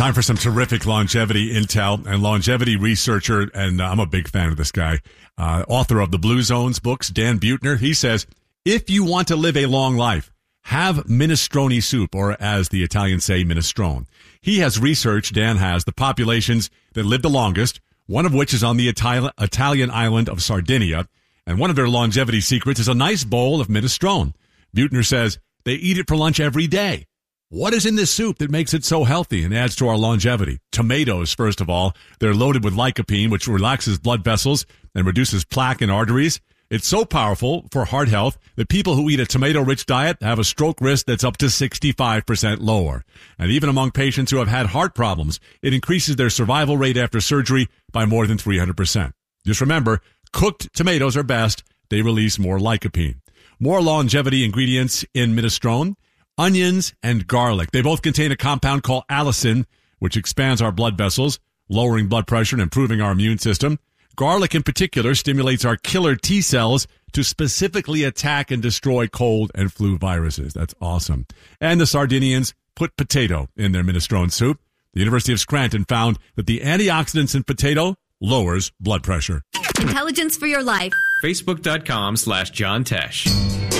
Time for some terrific longevity intel and longevity researcher, and I'm a big fan of this guy, author of the Blue Zones books, Dan Buettner. He says, if you want to live a long life, have minestrone soup, or as the Italians say, minestrone. He has researched, Dan has, the populations that live the longest, one of which is on the Italian island of Sardinia, and one of their longevity secrets is a nice bowl of minestrone. Buettner says they eat it for lunch every day. What is in this soup that makes it so healthy and adds to our longevity? Tomatoes, first of all. They're loaded with lycopene, which relaxes blood vessels and reduces plaque in arteries. It's so powerful for heart health that people who eat a tomato-rich diet have a stroke risk that's up to 65% lower. And even among patients who have had heart problems, it increases their survival rate after surgery by more than 300%. Just remember, cooked tomatoes are best. They release more lycopene. More longevity ingredients in minestrone: onions and garlic. They both contain a compound called allicin, which expands our blood vessels, lowering blood pressure and improving our immune system. Garlic in particular stimulates our killer T cells to specifically attack and destroy cold and flu viruses. That's awesome. And the Sardinians put potato in their minestrone soup. The University of Scranton found that the antioxidants in potato lowers blood pressure. Intelligence for your life. Facebook.com/John Tesh.